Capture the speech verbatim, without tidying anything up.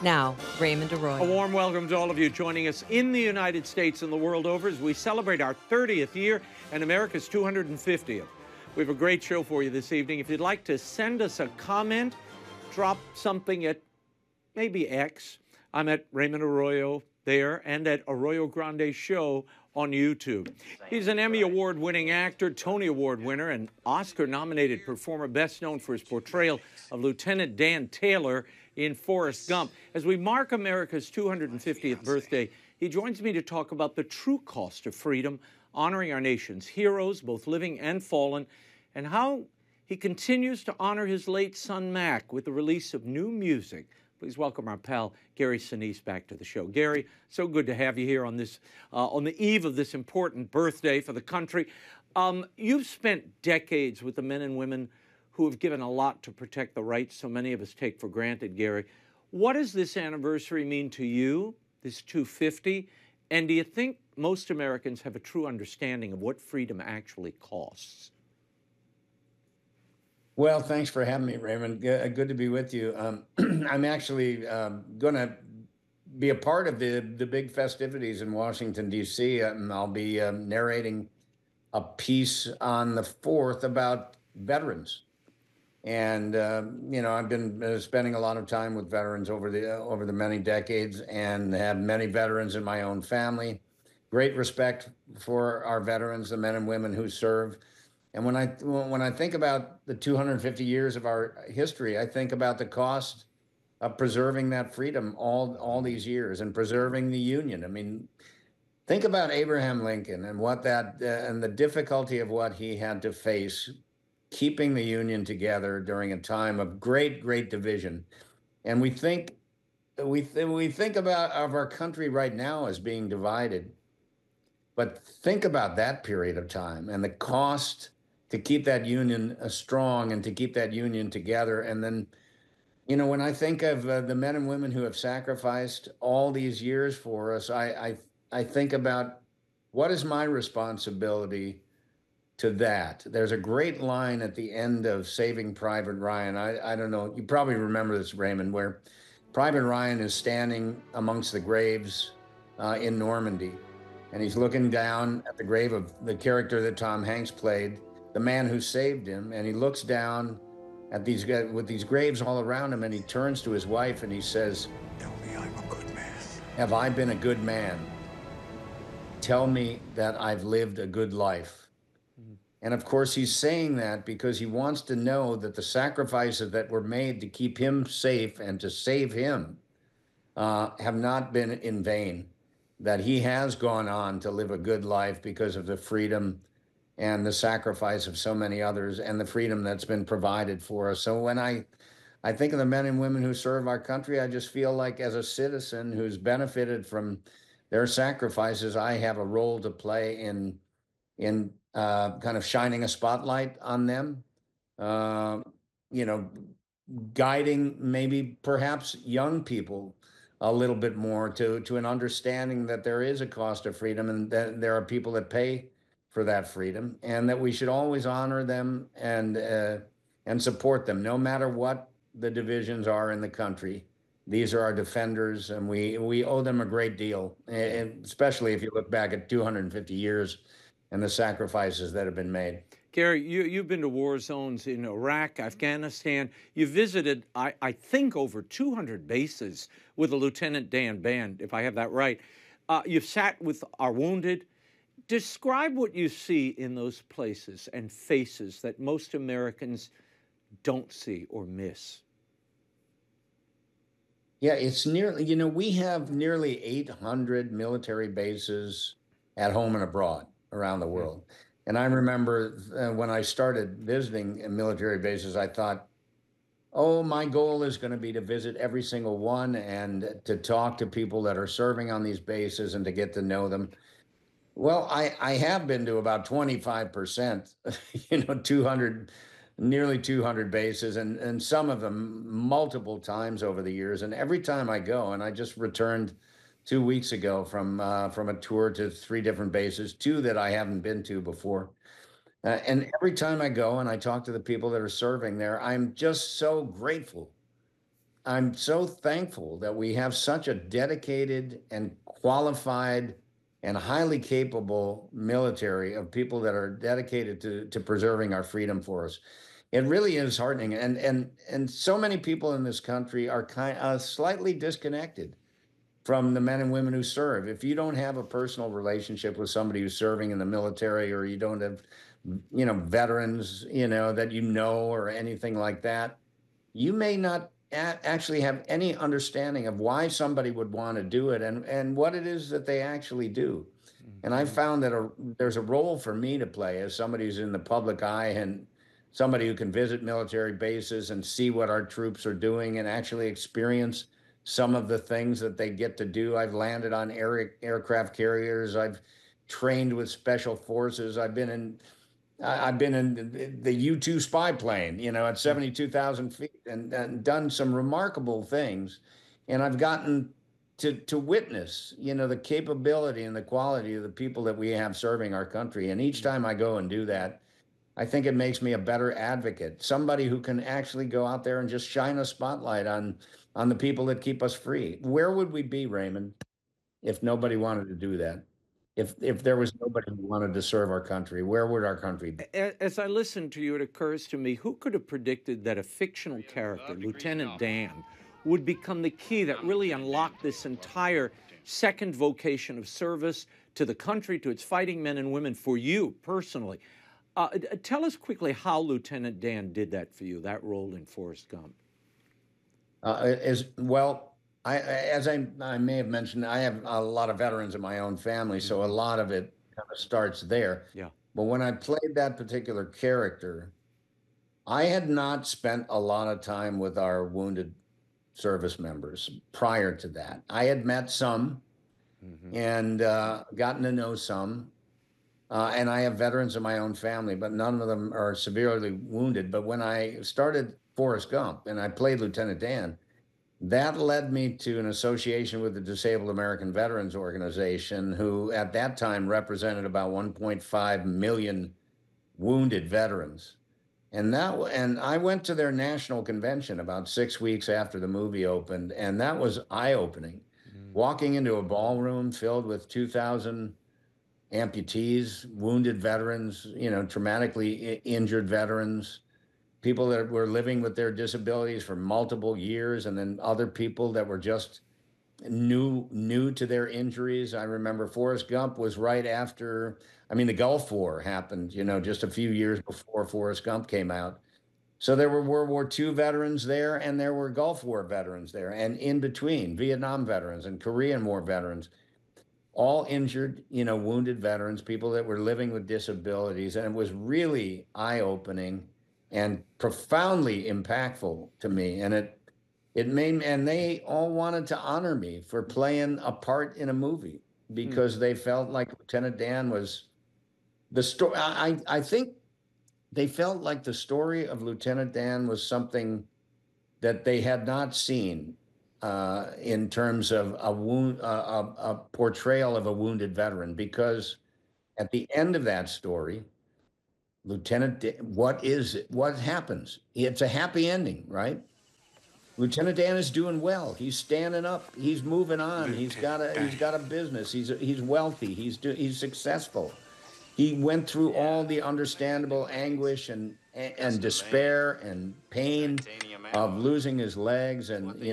Now, Raymond A Arroyo. warm welcome to all of you joining us in the United States and the world over as we celebrate our thirtieth year and America's two hundred fiftieth. We have a great show for you this evening. If you'd like to send us a comment, drop something at maybe X. I'm at Raymond Arroyo there and at Arroyo Grande Show on YouTube. He's an Emmy Award-winning actor, Tony Award winner, and Oscar-nominated performer, best known for his portrayal of Lieutenant Dan Taylor in Forrest Gump. As we mark America's two hundred fiftieth birthday, he joins me to talk about the true cost of freedom, honoring our nation's heroes, both living and fallen, and how he continues to honor his late son, Mac, with the release of new music. Please welcome our pal, Gary Sinise, back to the show. Gary, so good to have you here on this, uh, on the eve of this important birthday for the country. Um, you've spent decades with the men and women who have given a lot to protect the rights so many of us take for granted, Gary. What does this anniversary mean to you, this two fifty? And do you think most Americans have a true understanding of what freedom actually costs? Well, thanks for having me, Raymond. Good to be with you. Um, I'm actually um, going to be a part of the, the big festivities in Washington, D C, and I'll be um, narrating a piece on the fourth about veterans. And, uh, you know, I've been uh, spending a lot of time with veterans over the, uh, over the many decades and have many veterans in my own family. Great respect for our veterans, the men and women who serve. And when I, when I think about the two hundred fifty years of our history, I think about the cost of preserving that freedom all, all these years and preserving the Union. I mean, think about Abraham Lincoln and what that, uh, and the difficulty of what he had to face keeping the Union together during a time of great, great division. And we think we th we think about of our country right now as being divided, but think about that period of time and the cost to keep that Union uh, strong and to keep that Union together. And then, you know, when I think of uh, the men and women who have sacrificed all these years for us, I, I I think about what is my responsibility to that. There's a great line at the end of Saving Private Ryan. I, I don't know, you probably remember this, Raymond, where Private Ryan is standing amongst the graves uh, in Normandy, and he's looking down at the grave of the character that Tom Hanks played, the man who saved him, and he looks down at these with these graves all around him, and he turns to his wife and he says, "Tell me I'm a good man. Have I been a good man? Tell me that I've lived a good life." And of course, he's saying that because he wants to know that the sacrifices that were made to keep him safe and to save him uh, have not been in vain, that he has gone on to live a good life because of the freedom and the sacrifice of so many others and the freedom that's been provided for us. So when I, I think of the men and women who serve our country, I just feel like as a citizen who's benefited from their sacrifices, I have a role to play in in uh, kind of shining a spotlight on them, uh, you know, guiding maybe perhaps young people a little bit more to, to an understanding that there is a cost of freedom and that there are people that pay for that freedom and that we should always honor them and, uh, and support them no matter what the divisions are in the country. These are our defenders and we, we owe them a great deal, and especially if you look back at two hundred fifty years and the sacrifices that have been made. Gary, you, you've been to war zones in Iraq, Afghanistan. You visited, I, I think, over two hundred bases with the Lieutenant Dan Band, if I have that right. Uh, you've sat with our wounded. Describe what you see in those places and faces that most Americans don't see or miss. Yeah, it's nearly, you know, we have nearly eight hundred military bases at home and abroad around the world. And I remember uh, when I started visiting military bases, I thought, oh, my goal is going to be to visit every single one and to talk to people that are serving on these bases and to get to know them. Well, I, I have been to about twenty-five percent, you know, two hundred, nearly two hundred bases, and, and some of them multiple times over the years. And every time I go, and I just returned two weeks ago from uh, from a tour to three different bases, two that I haven't been to before. Uh, and every time I go and I talk to the people that are serving there, I'm just so grateful I'm so thankful that we have such a dedicated and qualified and highly capable military of people that are dedicated to to preserving our freedom for us. It really is heartening, and and and so many people in this country are kind uh, slightly disconnected from the men and women who serve. If you don't have a personal relationship with somebody who's serving in the military, or you don't have, you know, veterans, you know, that you know, or anything like that, you may not a- actually have any understanding of why somebody would want to do it, and and what it is that they actually do. And I've Mhm. found that a, there's a role for me to play as somebody who's in the public eye, and somebody who can visit military bases and see what our troops are doing and actually experience some of the things that they get to do. I've landed on air, aircraft carriers. I've trained with special forces. I've been in I- have been in the U two spy plane, you know, at seventy-two thousand feet, and, and done some remarkable things. And I've gotten to to witness, you know, the capability and the quality of the people that we have serving our country. And each time I go and do that, I think it makes me a better advocate, somebody who can actually go out there and just shine a spotlight on on the people that keep us free. Where would we be, Raymond, if nobody wanted to do that? If if there was nobody who wanted to serve our country, where would our country be? A- As I listen to you, it occurs to me, who could have predicted that a fictional character, Lieutenant Dan, would become the key that really unlocked this entire second vocation of service to the country, to its fighting men and women, for you personally? Uh, d- tell us quickly how Lieutenant Dan did that for you, that role in Forrest Gump. Uh, as well, I, as I, I may have mentioned, I have a lot of veterans in my own family, so a Hmm. lot of it kind of starts there. Yeah. But when I played that particular character, I had not spent a lot of time with our wounded service members prior to that. I had met some Hmm. and uh, gotten to know some, uh, and I have veterans in my own family, but none of them are severely wounded. But when I started Forrest Gump and I played Lieutenant Dan, that led me to an association with the Disabled American Veterans Organization, who at that time represented about one point five million wounded veterans. And that and I went to their national convention about six weeks after the movie opened, and that was eye-opening. Walking into a ballroom filled with two thousand amputees, wounded veterans, you know, traumatically injured veterans, people that were living with their disabilities for multiple years, and then other people that were just new new to their injuries. I remember Forrest Gump was right after, I mean, the Gulf War happened, you know, Hmm. just a few years before Forrest Gump came out. So there were World War two veterans there, and there were Gulf War veterans there, and in between, Vietnam veterans and Korean War veterans, all injured, you know, wounded veterans, people that were living with disabilities. And it was really eye-opening and profoundly impactful to me. And it it made and they all wanted to honor me for playing a part in a movie because they felt like Lieutenant Dan was the story. I I think they felt like the story of Lieutenant Dan was something that they had not seen uh, in terms of a wound, uh, a, a portrayal of a wounded veteran. Because at the end of that story, Lieutenant, Dan, what is it? What happens? It's a happy ending, right? Lieutenant Dan is doing well. He's standing up. He's moving on. He's got Lieutenant a Dan. he's got a business. He's he's wealthy. He's do, he's successful. He went through all the understandable anguish and and despair and pain of losing his legs, and you